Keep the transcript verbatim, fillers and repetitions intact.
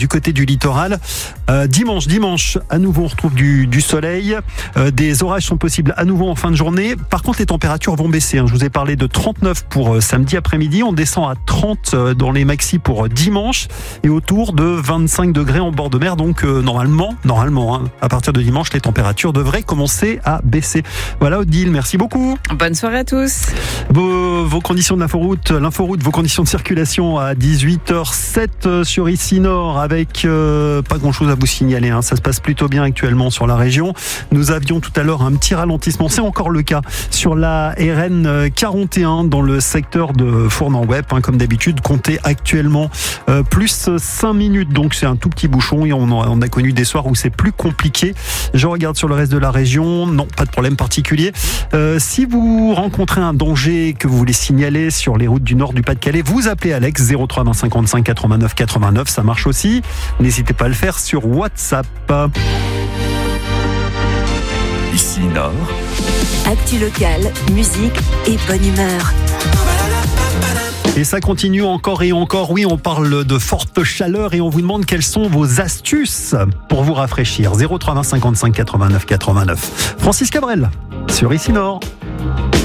du côté du littoral. Euh, dimanche, dimanche, à nouveau on retrouve du, du soleil. Euh, des orages sont possibles à nouveau en fin de journée. Par contre, les températures vont baisser. Hein. Je vous ai parlé de trente-neuf pour euh, samedi après-midi. On descend à trente euh, dans les maxis pour euh, dimanche et autour de vingt-cinq degrés en bord de mer. Donc euh, normalement, normalement, hein, à partir de dimanche, les températures devraient commencer à baisser. Voilà, Odile, merci beaucoup. Bonne soirée à tous. Vos, vos conditions de l'inforoute, l'inforoute, vos conditions de circulation à dix-huit heures sept sur Ici Nord avec euh, pas grand chose à vous signaler. Hein. Ça se passe plutôt bien actuellement sur la région. Nous avions tout à l'heure un petit ralentissement. C'est encore le cas sur la R N quarante et un dans le secteur de Fournan-Wep. Hein, comme d'habitude, comptez actuellement euh, plus cinq minutes. Donc c'est un tout petit bouchon et on a, on a connu des soirs où c'est plus compliqué. Je regarde sur le reste de la région. Non, pas de problème particulier. Euh, si vous rencontrez un danger que vous voulez signaler sur les routes du nord du Pas-de-Calais, vous appelez Alex zéro trois vingt cinquante-cinq quatre-vingt-neuf quatre-vingt-neuf. Ça marche aussi. N'hésitez pas à le faire sur WhatsApp. Ici Nord. Actu locale, musique et bonne humeur. Et ça continue encore et encore. Oui, on parle de forte chaleur et on vous demande quelles sont vos astuces pour vous rafraîchir. zéro trois vingt cinquante-cinq quatre-vingt-neuf quatre-vingt-neuf. Francis Cabrel sur Ici Nord.